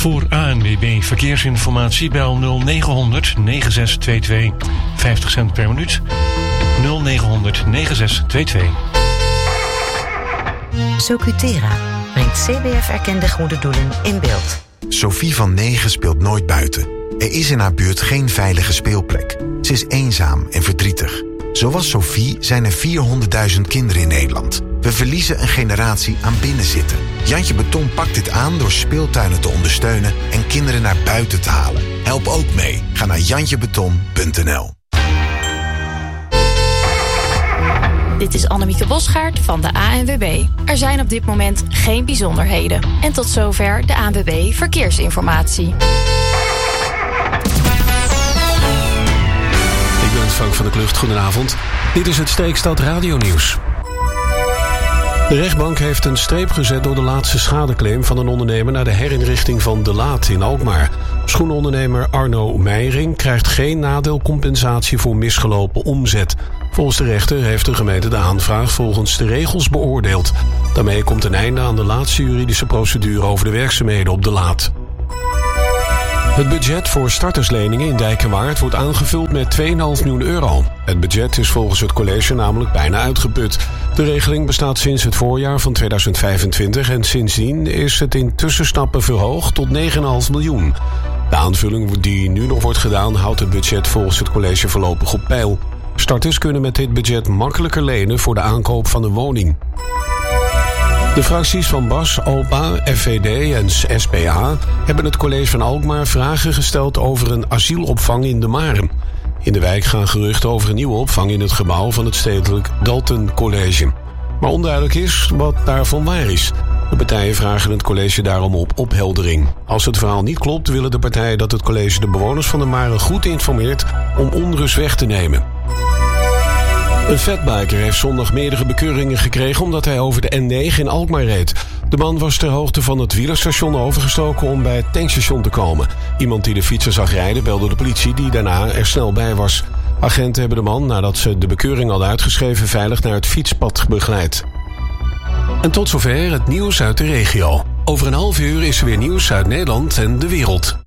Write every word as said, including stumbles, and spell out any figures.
Voor A N W B Verkeersinformatie bel nul negen negen zes twee twee vijftig cent per minuut. nul negen negen zes twee twee. Socutera brengt C B F-erkende goede doelen in beeld. Sophie van negen speelt nooit buiten. Er is in haar buurt geen veilige speelplek. Ze is eenzaam en verdrietig. Zoals Sophie zijn er vierhonderdduizend kinderen in Nederland. We verliezen een generatie aan binnenzitten. Jantje Beton pakt dit aan door speeltuinen te ondersteunen en kinderen naar buiten te halen. Help ook mee. Ga naar jantje beton punt n l. Dit is Annemieke Bosgaard van de A N W B. Er zijn op dit moment geen bijzonderheden. En tot zover de A N W B Verkeersinformatie. Ik ben Frank van der Klucht, goedenavond. Dit is het Steekstad Radio-nieuws. De rechtbank heeft een streep gezet door de laatste schadeclaim van een ondernemer naar de herinrichting van De Laat in Alkmaar. Schoenenondernemer Arno Meijering krijgt geen nadeelcompensatie voor misgelopen omzet. Volgens de rechter heeft de gemeente de aanvraag volgens de regels beoordeeld. Daarmee komt een einde aan de laatste juridische procedure over de werkzaamheden op De Laat. Het budget voor startersleningen in Dijk en Waard wordt aangevuld met twee komma vijf miljoen euro. Het budget is volgens het college namelijk bijna uitgeput. De regeling bestaat sinds het voorjaar van tweeduizend vijfentwintig en sindsdien is het in tussenstappen verhoogd tot negen komma vijf miljoen. De aanvulling die nu nog wordt gedaan houdt het budget volgens het college voorlopig op peil. Starters kunnen met dit budget makkelijker lenen voor de aankoop van een woning. De fracties van B A S, O P A, F V D en S P A hebben het college van Alkmaar vragen gesteld over een asielopvang in De Maren. In de wijk gaan geruchten over een nieuwe opvang in het gebouw van het stedelijk Dalton College. Maar onduidelijk is wat daarvan waar is. De partijen vragen het college daarom op opheldering. Als het verhaal niet klopt, willen de partijen dat het college de bewoners van De Maren goed informeert om onrust weg te nemen. Een fatbiker heeft zondag meerdere bekeuringen gekregen omdat hij over de N negen in Alkmaar reed. De man was ter hoogte van het wielerstation overgestoken om bij het tankstation te komen. Iemand die de fietser zag rijden belde de politie die daarna er snel bij was. Agenten hebben de man, nadat ze de bekeuring hadden uitgeschreven, veilig naar het fietspad begeleid. En tot zover het nieuws uit de regio. Over een half uur is er weer nieuws uit Nederland en de wereld.